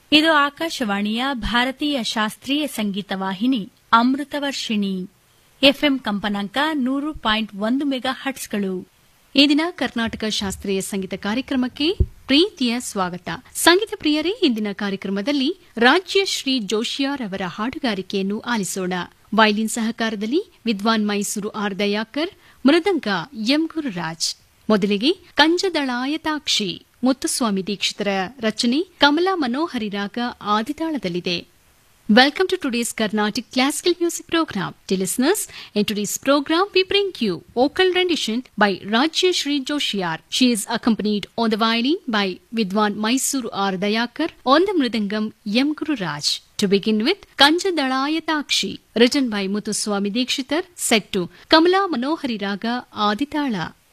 ಇದು ಆಕಾಶವಾಣಿಯ ಭಾರತೀಯ ಶಾಸ್ತ್ರೀಯ ಸಂಗೀತ ವಾಹಿನಿ ಅಮೃತವರ್ಷಿಣಿ. ಎಫ್ಎಂ ಕಂಪನಾಂಕ 100.1 ಮೆಗಾ ಹರ್ಟ್ಸ್ಗಳು. ಈ ದಿನ ಕರ್ನಾಟಕ ಶಾಸ್ತ್ರೀಯ ಸಂಗೀತ ಕಾರ್ಯಕ್ರಮಕ್ಕೆ ಪ್ರೀತಿಯ ಸ್ವಾಗತ. ಸಂಗೀತ ಪ್ರಿಯರೇ, ಇಂದಿನ ಕಾರ್ಯಕ್ರಮದಲ್ಲಿ ರಾಜ್ಯಶ್ರೀ ಜೋಶಿಯಾರ್ ಅವರ ಹಾಡುಗಾರಿಕೆಯನ್ನು ಆಲಿಸೋಣ. ವೈಲಿನ್ ಸಹಕಾರದಲ್ಲಿ ವಿದ್ವಾನ್ ಮೈಸೂರು ಆರ್ ದಯಾಕರ್, ಮೃದಂಗ ಎಂ ಗುರುರಾಜ್. ಮೊದಲಿಗೆ ಕಂಜದಳಾಯತಾಕ್ಷಿ ಮುತ್ತುಸ್ವಾಮಿ ದೀಕ್ಷಿತರ ರಚನೆ, ಕಮಲಾ ಮನೋಹರಿ ರಾಗ ಆದಿತಾಳದಲ್ಲಿದೆ. Welcome to today's Carnatic Classical Music Program. Dear listeners, in today's program we bring you vocal rendition by Rajyashree Joshiyar. She is accompanied on the violin by Vidwan Mysuru R. Dayakar, on the mridangam M. Guru Raj. To begin with, Kanjadalayataakshi, written by Muthuswami Dikshitar, set to Kamala Manohari Raga Aditala.